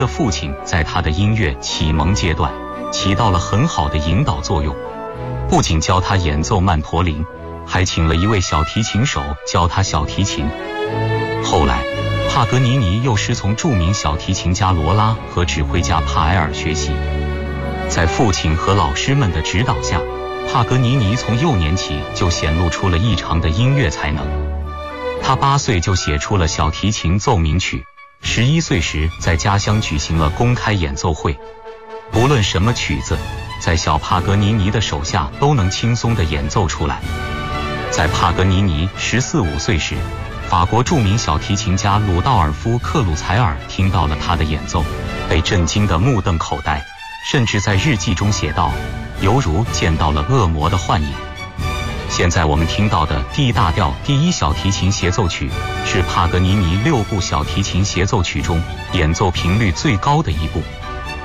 的父亲在他的音乐启蒙阶段起到了很好的引导作用，不仅教他演奏曼陀林，还请了一位小提琴手教他小提琴。后来，帕格尼尼又师从著名小提琴家罗拉和指挥家帕埃尔学习。在父亲和老师们的指导下，帕格尼尼从幼年起就显露出了异常的音乐才能。他8岁就写出了小提琴奏鸣曲，11岁时在家乡举行了公开演奏会。不论什么曲子，在小帕格尼尼的手下都能轻松地演奏出来。在帕格尼尼14、15岁时，法国著名小提琴家鲁道尔夫·克鲁采尔听到了他的演奏，被震惊得目瞪口呆，甚至在日记中写道，犹如见到了恶魔的幻影。现在我们听到的 D 大调第1小提琴协奏曲是帕格尼尼6部小提琴协奏曲中演奏频率最高的一部。